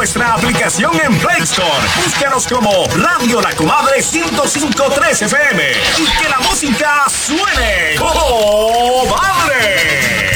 nuestra aplicación en Play Store. Búscanos como Radio La Comadre 105.3 FM y que la música suene. ¡Oh!